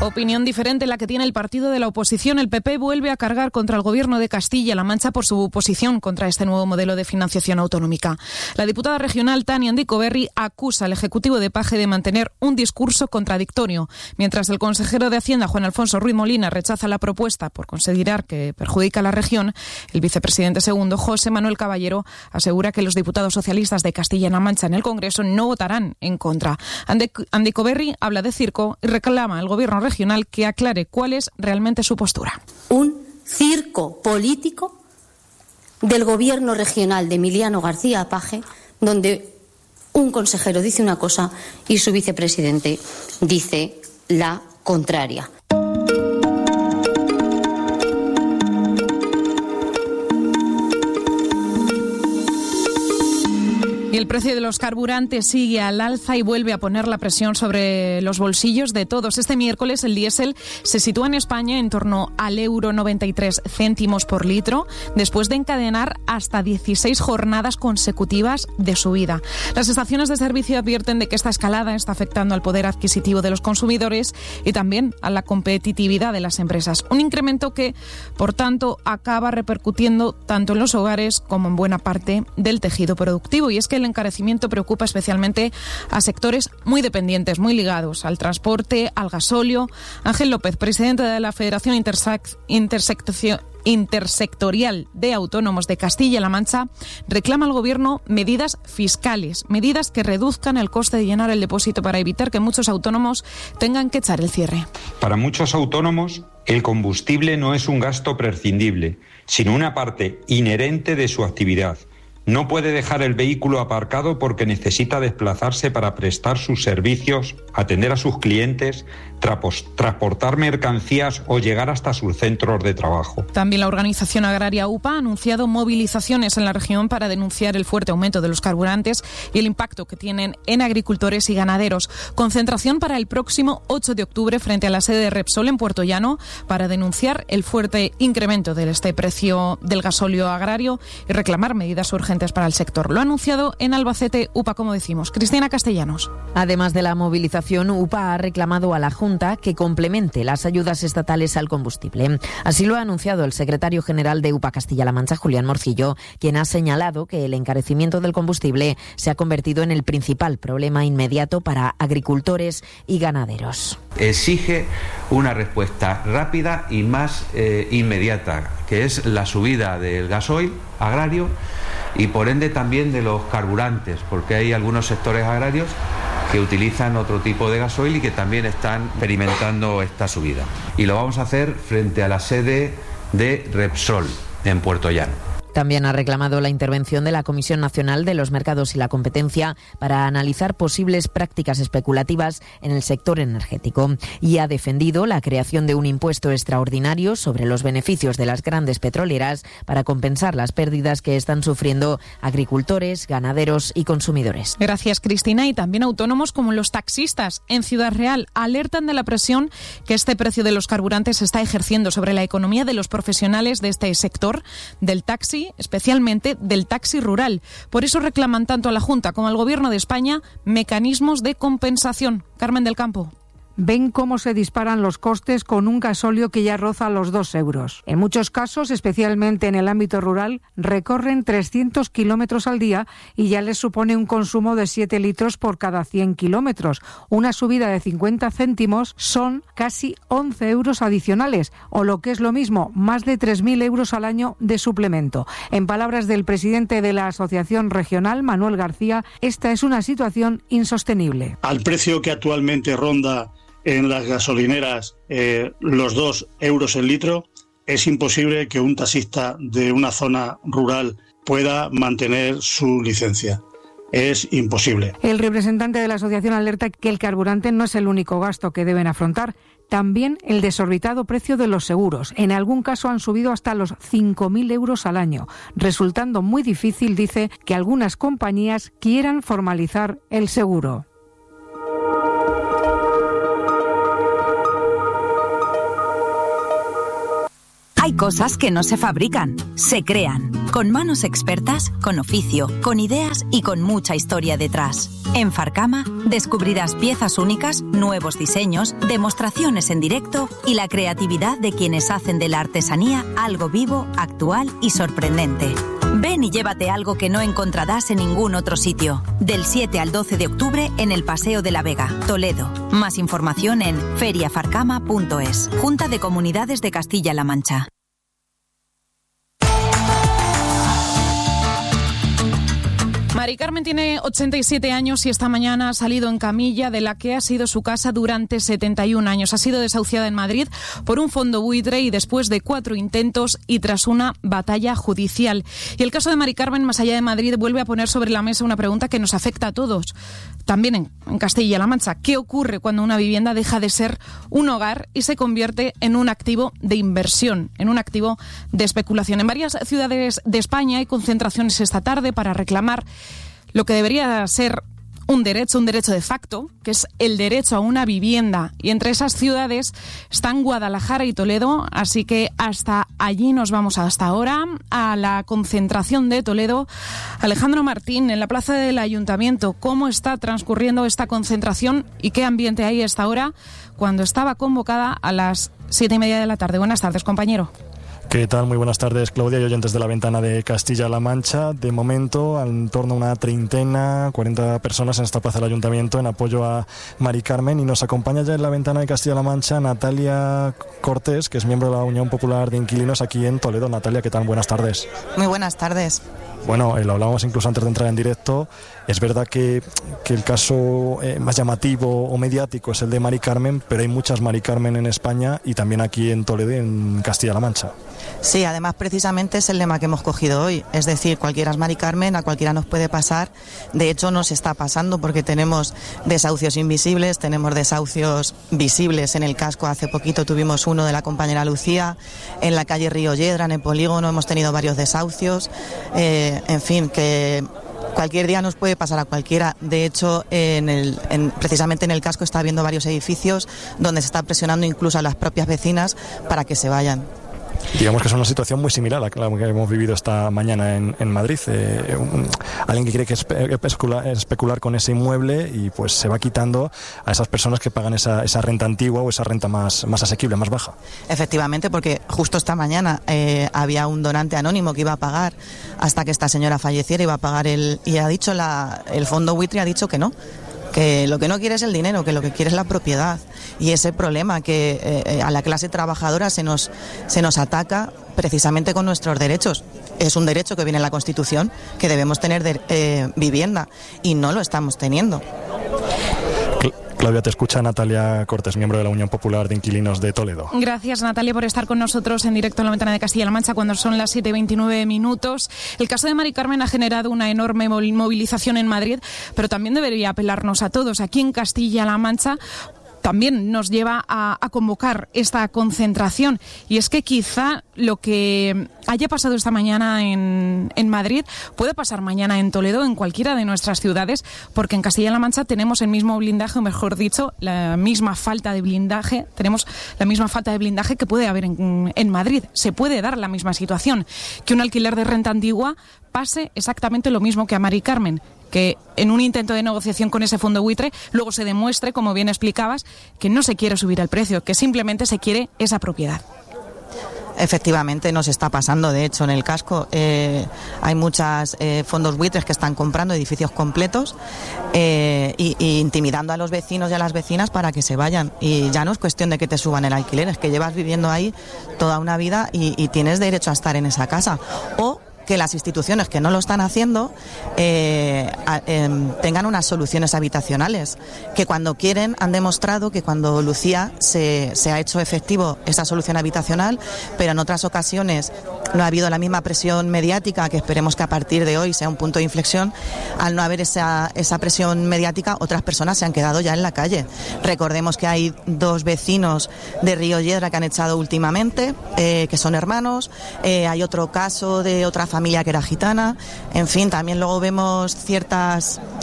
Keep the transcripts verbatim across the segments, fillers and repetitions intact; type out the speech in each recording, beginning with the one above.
Opinión diferente la que tiene el partido de la oposición. El P P vuelve a cargar contra el Gobierno de Castilla-La Mancha por su posición contra este nuevo modelo de financiación autonómica. La diputada regional Tania Andicoberri acusa al Ejecutivo de Paje de mantener un discurso contradictorio, mientras el consejero de Hacienda, Juan Alfonso Ruiz Molina, rechaza la propuesta por considerar que perjudica a la región. El vicepresidente segundo, José Manuel Caballero, asegura que los diputados socialistas de Castilla-La Mancha en el Congreso no votarán en contra. Andicoberri habla de circo y reclama al Gobierno regional regional que aclare cuál es realmente su postura. Un circo político del Gobierno regional de Emiliano García Paje, donde un consejero dice una cosa y su vicepresidente dice la contraria. Y el precio de los carburantes sigue al alza y vuelve a poner la presión sobre los bolsillos de todos. Este miércoles el diésel se sitúa en España en torno al euro noventa y tres céntimos por litro, después de encadenar hasta dieciséis jornadas consecutivas de subida. Las estaciones de servicio advierten de que esta escalada está afectando al poder adquisitivo de los consumidores y también a la competitividad de las empresas. Un incremento que, por tanto, acaba repercutiendo tanto en los hogares como en buena parte del tejido productivo. Y es que el encarecimiento preocupa especialmente a sectores muy dependientes, muy ligados al transporte, al gasóleo. Ángel López, presidente de la Federación Intersec- Intersección Intersectorial de Autónomos de Castilla-La Mancha, reclama al Gobierno medidas fiscales, medidas que reduzcan el coste de llenar el depósito para evitar que muchos autónomos tengan que echar el cierre. Para muchos autónomos, el combustible no es un gasto prescindible, sino una parte inherente de su actividad. No puede dejar el vehículo aparcado porque necesita desplazarse para prestar sus servicios, atender a sus clientes, trapos, transportar mercancías o llegar hasta sus centros de trabajo. También la organización agraria U P A ha anunciado movilizaciones en la región para denunciar el fuerte aumento de los carburantes y el impacto que tienen en agricultores y ganaderos. Concentración para el próximo ocho de octubre frente a la sede de Repsol en Puerto Llano para denunciar el fuerte incremento de este precio del gasóleo agrario y reclamar medidas urgentes para el sector. Lo ha anunciado en Albacete U P A, como decimos. Cristina Castellanos. Además de la movilización, U P A ha reclamado a la Junta que complemente las ayudas estatales al combustible. Así lo ha anunciado el secretario general de U P A Castilla-La Mancha, Julián Morcillo, quien ha señalado que el encarecimiento del combustible se ha convertido en el principal problema inmediato para agricultores y ganaderos. Exige una respuesta rápida y más eh, inmediata, que es la subida del gasoil agrario y por ende también de los carburantes, porque hay algunos sectores agrarios que utilizan otro tipo de gasoil y que también están experimentando esta subida. Y lo vamos a hacer frente a la sede de Repsol en Puerto Llano. También ha reclamado la intervención de la Comisión Nacional de los Mercados y la Competencia para analizar posibles prácticas especulativas en el sector energético y ha defendido la creación de un impuesto extraordinario sobre los beneficios de las grandes petroleras para compensar las pérdidas que están sufriendo agricultores, ganaderos y consumidores. Gracias, Cristina. Y también autónomos como los taxistas en Ciudad Real alertan de la presión que este precio de los carburantes está ejerciendo sobre la economía de los profesionales de este sector del taxi, especialmente del taxi rural. Por eso reclaman tanto a la Junta como al Gobierno de España mecanismos de compensación. Carmen del Campo. Ven cómo se disparan los costes con un gasóleo que ya roza los dos euros. En muchos casos, especialmente en el ámbito rural, recorren trescientos kilómetros al día y ya les supone un consumo de siete litros por cada cien kilómetros. Una subida de cincuenta céntimos son casi once euros adicionales, o lo que es lo mismo, más de tres mil euros al año de suplemento. En palabras del presidente de la Asociación Regional, Manuel García, esta es una situación insostenible. Al precio que actualmente ronda en las gasolineras eh, los dos euros el litro, es imposible que un taxista de una zona rural pueda mantener su licencia. Es imposible. El representante de la asociación alerta que el carburante no es el único gasto que deben afrontar, también el desorbitado precio de los seguros. En algún caso han subido hasta los cinco mil euros al año, resultando muy difícil, dice, que algunas compañías quieran formalizar el seguro. Hay cosas que no se fabrican, se crean, con manos expertas, con oficio, con ideas y con mucha historia detrás. En Farcama descubrirás piezas únicas, nuevos diseños, demostraciones en directo y la creatividad de quienes hacen de la artesanía algo vivo, actual y sorprendente. Ven y llévate algo que no encontrarás en ningún otro sitio. Del siete al doce de octubre en el Paseo de la Vega, Toledo. Más información en feria farcama punto es. Junta de Comunidades de Castilla-La Mancha. Mari Carmen tiene ochenta y siete años y esta mañana ha salido en camilla de la que ha sido su casa durante setenta y un años. Ha sido desahuciada en Madrid por un fondo buitre y después de cuatro intentos y tras una batalla judicial. Y el caso de Mari Carmen, más allá de Madrid, vuelve a poner sobre la mesa una pregunta que nos afecta a todos. También en, en Castilla-La Mancha. ¿Qué ocurre cuando una vivienda deja de ser un hogar y se convierte en un activo de inversión, en un activo de especulación? En varias ciudades de España hay concentraciones esta tarde para reclamar lo que debería ser un derecho, un derecho de facto, que es el derecho a una vivienda. Y entre esas ciudades están Guadalajara y Toledo, así que hasta allí nos vamos hasta ahora, a la concentración de Toledo. Alejandro Martín, en la plaza del Ayuntamiento, ¿cómo está transcurriendo esta concentración y qué ambiente hay a esta hora cuando estaba convocada a las siete y media de la tarde? Buenas tardes, compañero. ¿Qué tal? Muy buenas tardes, Claudia y oyentes de La Ventana de Castilla-La Mancha. De momento, en torno a una treintena, cuarenta personas en esta plaza del Ayuntamiento en apoyo a Mari Carmen, y nos acompaña ya en La Ventana de Castilla-La Mancha Natalia Cortés, que es miembro de la Unión Popular de Inquilinos aquí en Toledo. Natalia, ¿qué tal? Buenas tardes. Muy buenas tardes. Bueno, eh, lo hablábamos incluso antes de entrar en directo. Es verdad que, que el caso eh, más llamativo o mediático es el de Mari Carmen, pero hay muchas Mari Carmen en España y también aquí en Toledo, en Castilla-La Mancha. Sí, además precisamente es el lema que hemos cogido hoy. Es decir, cualquiera es Mari Carmen, a cualquiera nos puede pasar. De hecho, nos está pasando porque tenemos desahucios invisibles, tenemos desahucios visibles. En el casco hace poquito tuvimos uno de la compañera Lucía, en la calle Río Yedra, en el polígono, hemos tenido varios desahucios. Eh, en fin, que cualquier día nos puede pasar a cualquiera. De hecho, en el, en, precisamente en el casco está habiendo varios edificios donde se está presionando incluso a las propias vecinas para que se vayan. Digamos que es una situación muy similar a la que hemos vivido esta mañana en, en Madrid. Eh, un, alguien que quiere que espe, especular, especular con ese inmueble y pues se va quitando a esas personas que pagan esa, esa renta antigua o esa renta más, más asequible, más baja. Efectivamente, porque justo esta mañana eh, había un donante anónimo que iba a pagar hasta que esta señora falleciera, iba a pagar el... y ha dicho la, el fondo buitre ha dicho que no, que lo que no quiere es el dinero, que lo que quiere es la propiedad. Y ese problema que eh, a la clase trabajadora se nos, se nos ataca precisamente con nuestros derechos. Es un derecho que viene en la Constitución, que debemos tener de, eh, vivienda, y no lo estamos teniendo. Claudia, te escucha Natalia Cortés, miembro de la Unión Popular de Inquilinos de Toledo. Gracias, Natalia, por estar con nosotros en directo en La Ventana de Castilla-La Mancha cuando son las siete y veintinueve minutos. El caso de Mari Carmen ha generado una enorme movilización en Madrid, pero también debería apelarnos a todos aquí en Castilla-La Mancha. También nos lleva a, a convocar esta concentración. Y es que quizá lo que haya pasado esta mañana en, en Madrid puede pasar mañana en Toledo, en cualquiera de nuestras ciudades, porque en Castilla-La Mancha tenemos el mismo blindaje, o mejor dicho, la misma falta de blindaje, tenemos la misma falta de blindaje que puede haber en, en Madrid. Se puede dar la misma situación, que un alquiler de renta antigua pase exactamente lo mismo que a Mari Carmen, que en un intento de negociación con ese fondo buitre luego se demuestre, como bien explicabas, que no se quiere subir el precio, que simplemente se quiere esa propiedad. Efectivamente, nos está pasando. De hecho, en el casco eh, hay muchos eh, fondos buitres que están comprando edificios completos eh, y, y intimidando a los vecinos y a las vecinas para que se vayan. Y ya no es cuestión de que te suban el alquiler, es que llevas viviendo ahí toda una vida y, y tienes derecho a estar en esa casa. O que las instituciones que no lo están haciendo eh, a, eh, tengan unas soluciones habitacionales, que cuando quieren han demostrado que cuando Lucía se, se ha hecho efectivo esa solución habitacional, pero en otras ocasiones no ha habido la misma presión mediática, que esperemos que a partir de hoy sea un punto de inflexión. Al no haber esa, esa presión mediática, otras personas se han quedado ya en la calle. Recordemos que hay dos vecinos de Río Yedra que han echado últimamente, eh, que son hermanos, eh, hay otro caso de otra familia que era gitana. En fin, también luego vemos ciertas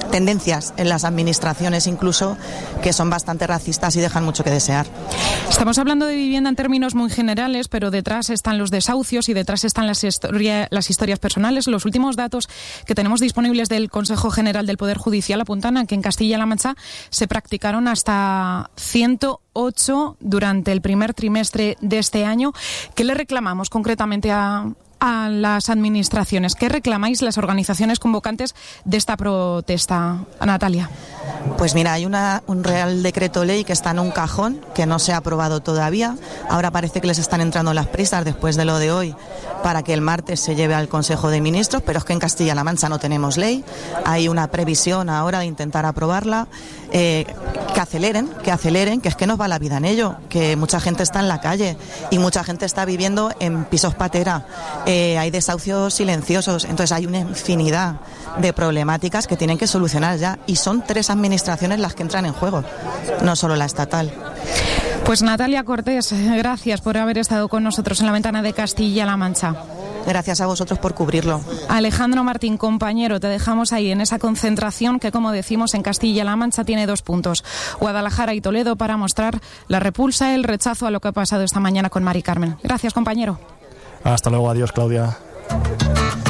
tendencias en las administraciones incluso que son bastante racistas y dejan mucho que desear. Estamos hablando de vivienda en términos muy generales, pero detrás están los desahucios y detrás están las, historia, las historias personales. Los últimos datos que tenemos disponibles del Consejo General del Poder Judicial apuntan a que en Castilla-La Mancha se practicaron hasta ciento ocho durante el primer trimestre de este año. ¿Qué le reclamamos concretamente a, a las administraciones? ¿Qué reclamáis las organizaciones convocantes de esta protesta, Natalia? Pues mira, hay una, un Real Decreto Ley que está en un cajón, que no se ha aprobado todavía. Ahora parece que les están entrando las prisas después de lo de hoy para que el martes se lleve al Consejo de Ministros, pero es que en Castilla-La Mancha no tenemos ley. Hay una previsión ahora de intentar aprobarla. Eh, que aceleren, que aceleren, que es que nos va la vida en ello, que mucha gente está en la calle y mucha gente está viviendo en pisos patera. Eh, hay desahucios silenciosos, entonces hay una infinidad de problemáticas que tienen que solucionar ya, y son tres administraciones las que entran en juego, no solo la estatal. Pues Natalia Cortés, gracias por haber estado con nosotros en la ventana de Castilla-La Mancha. Gracias a vosotros por cubrirlo. Alejandro Martín, compañero, te dejamos ahí en esa concentración que, como decimos, en Castilla-La Mancha tiene dos puntos, Guadalajara y Toledo, para mostrar la repulsa, el rechazo a lo que ha pasado esta mañana con Mari Carmen. Gracias, compañero. Hasta luego, adiós, Claudia.